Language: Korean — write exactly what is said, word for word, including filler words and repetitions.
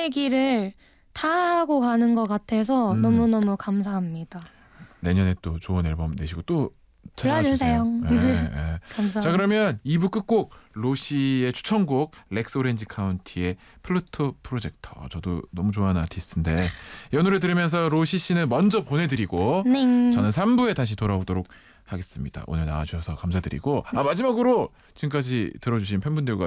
인생의 길을 다 하고 가는 것 같아서 음. 너무너무 감사합니다. 내년에 또 좋은 앨범 내시고 또 불러주세요. 예, 예. 감사합니다. 자 그러면 이 부 끝곡 로시의 추천곡 렉스 오렌지 카운티의 플루토 프로젝터. 저도 너무 좋아하는 아티스트인데 이 노래 들으면서 로시 씨는 먼저 보내드리고 네. 저는 삼 부에 다시 돌아오도록 하겠습니다. 오늘 나와주셔서 감사드리고 아 마지막으로 지금까지 들어주신 팬분들과